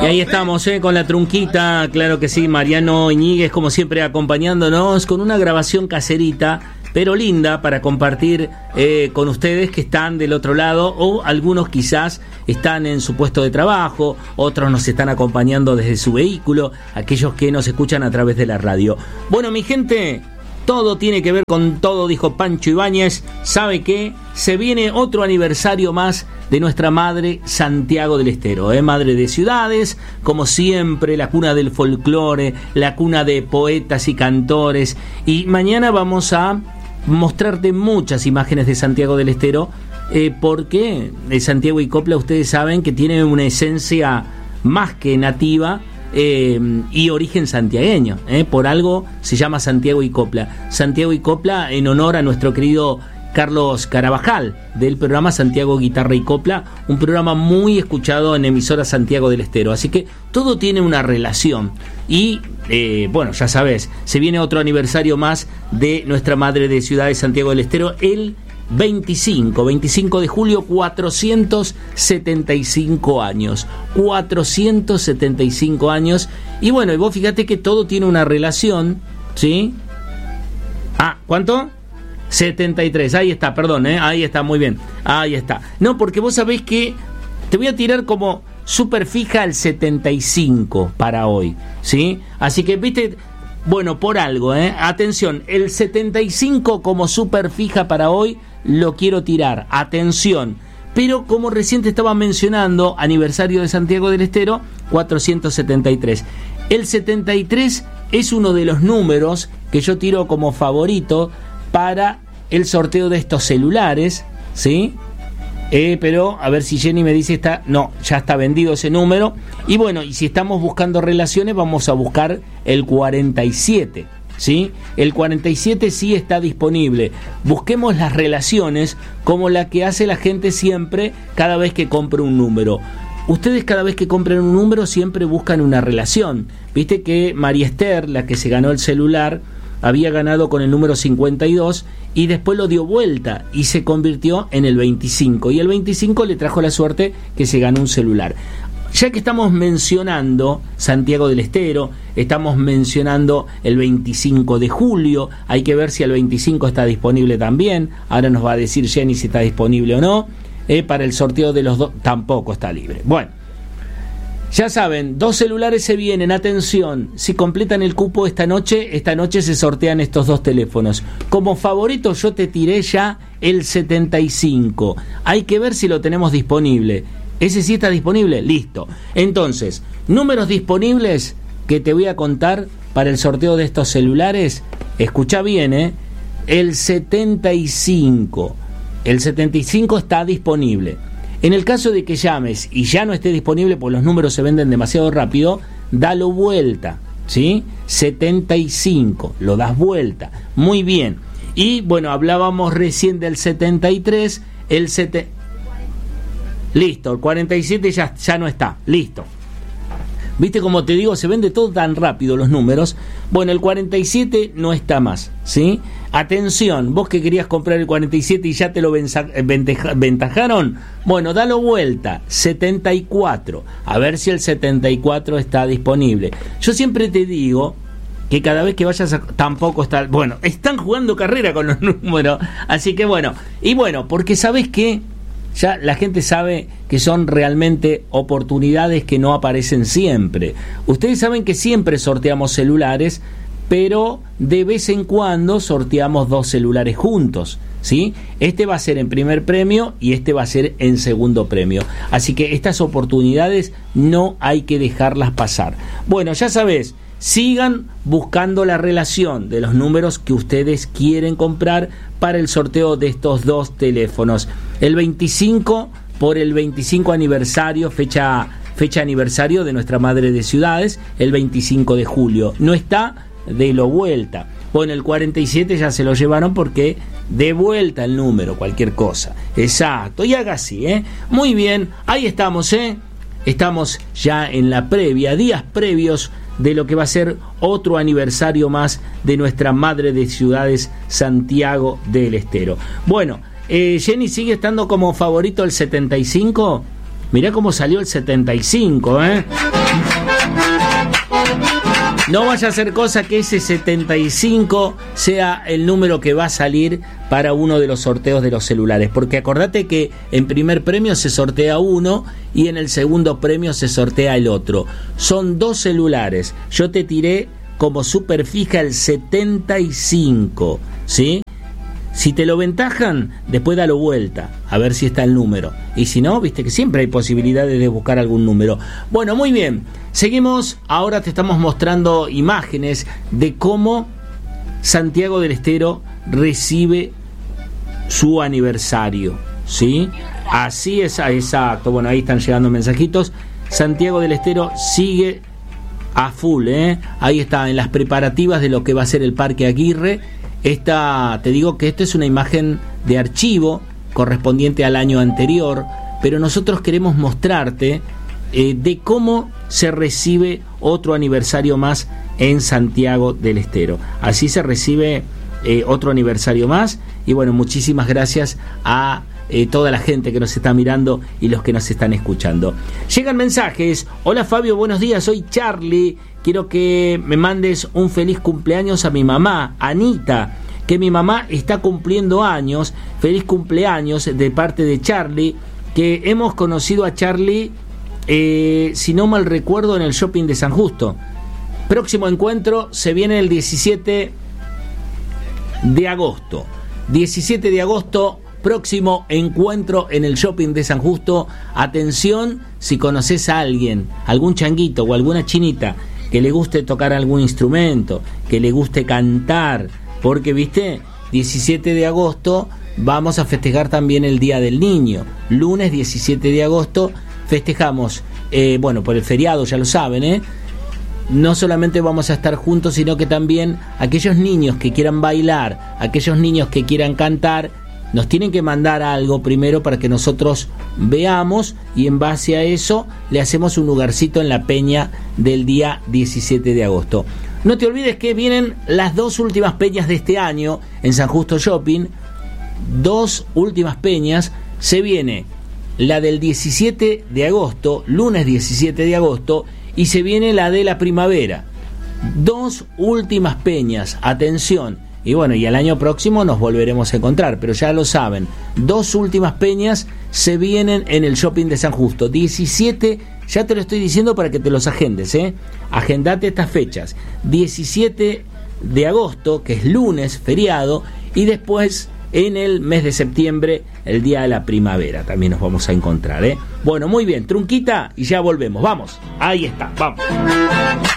Y ahí estamos, con la trunquita, claro que sí, Mariano Iñiguez, como siempre, acompañándonos con una grabación caserita, pero linda, para compartir con ustedes que están del otro lado, o algunos quizás están en su puesto de trabajo, otros nos están acompañando desde su vehículo, aquellos que nos escuchan a través de la radio. Bueno, mi gente, todo tiene que ver con todo, dijo Pancho Ibáñez. ¿Sabe qué? Se viene otro aniversario más de nuestra madre Santiago del Estero, madre de ciudades, como siempre, la cuna del folclore, la cuna de poetas y cantores. Y mañana vamos a mostrarte muchas imágenes de Santiago del Estero, porque Santiago y Copla, ustedes saben que tiene una esencia más que nativa, y origen santiagueño, por algo se llama Santiago y Copla. Santiago y Copla en honor a nuestro querido Carlos Carabajal, del programa Santiago Guitarra y Copla, un programa muy escuchado en emisora Santiago del Estero. Así que todo tiene una relación. Y bueno, ya sabes, se viene otro aniversario más de nuestra madre de ciudades, Santiago del Estero, el 25 de julio, 475 años. 475 años. Y bueno, y vos fíjate que todo tiene una relación, ¿sí? ¿Cuánto? 73, ahí está, perdón, ahí está, muy bien, ahí está. No, porque vos sabés que te voy a tirar como súper fija el 75 para hoy, ¿sí? Así que, viste, bueno, por algo, atención, el 75 como súper fija para hoy lo quiero tirar, atención. Pero como recién te estaba mencionando, aniversario de Santiago del Estero, 473. El 73 es uno de los números que yo tiro como favorito para el sorteo de estos celulares, ¿sí? Pero a ver si Jenny me dice, no, ya está vendido ese número. Y bueno, y si estamos buscando relaciones, vamos a buscar el 47, ¿sí? El 47 sí está disponible. Busquemos las relaciones como la que hace la gente siempre cada vez que compra un número. Ustedes cada vez que compran un número siempre buscan una relación. Viste que María Esther, la que se ganó el celular, había ganado con el número 52 y después lo dio vuelta y se convirtió en el 25. Y el 25 le trajo la suerte que se ganó un celular. Ya que estamos mencionando Santiago del Estero, estamos mencionando el 25 de julio, hay que ver si el 25 está disponible también. Ahora nos va a decir Jenny si está disponible o no. Para el sorteo de los dos tampoco está libre. Bueno, ya saben, 2 celulares se vienen, atención, si completan el cupo esta noche se sortean estos 2 teléfonos. Como favorito yo te tiré ya el 75, hay que ver si lo tenemos disponible. ¿Ese sí está disponible? Listo. Entonces, números disponibles que te voy a contar para el sorteo de estos celulares, escucha bien, el 75. El 75 está disponible. En el caso de que llames y ya no esté disponible, pues los números se venden demasiado rápido, dalo vuelta, ¿sí? 75, lo das vuelta. Muy bien. Y bueno, hablábamos recién del 73, listo, el 47 ya no está, listo. Viste, como te digo, se vende todo tan rápido los números. Bueno, el 47 no está más, ¿sí? Atención, vos que querías comprar el 47 y ya te lo ventajaron, bueno, dalo vuelta, 74, a ver si el 74 está disponible. Yo siempre te digo que cada vez que vayas tampoco está, bueno, están jugando carrera con los números, así que bueno, y bueno, porque ¿sabés qué? Ya la gente sabe que son realmente oportunidades que no aparecen siempre. Ustedes saben que siempre sorteamos celulares, pero de vez en cuando sorteamos 2 celulares juntos, ¿sí? Este va a ser en primer premio y este va a ser en segundo premio. Así que estas oportunidades no hay que dejarlas pasar. Bueno, ya sabes, sigan buscando la relación de los números que ustedes quieren comprar para el sorteo de estos 2 teléfonos. El 25 por el 25 aniversario, fecha aniversario de nuestra madre de ciudades, el 25 de julio. No está, de lo vuelta. Bueno, el 47 ya se lo llevaron porque de vuelta el número, cualquier cosa. Exacto, y haga así, Muy bien, ahí estamos, Estamos ya en la previa, días previos de lo que va a ser otro aniversario más de nuestra madre de ciudades, Santiago del Estero. Bueno, Jenny, ¿sigue estando como favorito el 75? Mirá cómo salió el 75, No vaya a ser cosa que ese 75 sea el número que va a salir para uno de los sorteos de los celulares, porque acordate que en primer premio se sortea uno y en el segundo premio se sortea el otro. Son 2 celulares. Yo te tiré como super fija el 75, ¿sí? Si te lo ventajan, después dalo vuelta, a ver si está el número. Y si no, viste que siempre hay posibilidades de buscar algún número. Bueno, muy bien. Seguimos. Ahora te estamos mostrando imágenes de cómo Santiago del Estero recibe su aniversario, ¿sí? Así es, exacto. Bueno, ahí están llegando mensajitos. Santiago del Estero sigue a full, ¿eh? Ahí está, en las preparativas de lo que va a ser el Parque Aguirre. Te digo que esta es una imagen de archivo correspondiente al año anterior, pero nosotros queremos mostrarte de cómo se recibe otro aniversario más en Santiago del Estero. Así se recibe otro aniversario más, y bueno, muchísimas gracias a toda la gente que nos está mirando y los que nos están escuchando. Llegan mensajes. Hola Fabio, buenos días, soy Charlie. Quiero que me mandes un feliz cumpleaños a mi mamá, Anita, que mi mamá está cumpliendo años. Feliz cumpleaños de parte de Charlie, que hemos conocido a Charlie, si no mal recuerdo, en el shopping de San Justo. Próximo encuentro se viene el 17 de agosto. 17 de agosto, próximo encuentro en el shopping de San Justo. Atención, si conoces a alguien, algún changuito o alguna chinita que le guste tocar algún instrumento, que le guste cantar, porque, viste, 17 de agosto vamos a festejar también el Día del Niño. Lunes 17 de agosto festejamos, bueno, por el feriado, ya lo saben, no solamente vamos a estar juntos, sino que también aquellos niños que quieran bailar, aquellos niños que quieran cantar, nos tienen que mandar algo primero para que nosotros veamos, y en base a eso le hacemos un lugarcito en la peña del día 17 de agosto. No te olvides que vienen las 2 últimas peñas de este año en San Justo Shopping. 2 últimas peñas. Se viene la del 17 de agosto, lunes 17 de agosto, y se viene la de la primavera. 2 últimas peñas, atención. Y bueno, y el año próximo nos volveremos a encontrar, pero ya lo saben, 2 últimas peñas se vienen en el shopping de San Justo. 17, ya te lo estoy diciendo para que te los agendes, agendate estas fechas. 17 de agosto, que es lunes, feriado, y después en el mes de septiembre, el día de la primavera, también nos vamos a encontrar, Bueno, muy bien, trunquita, y ya volvemos, vamos, ahí está, vamos.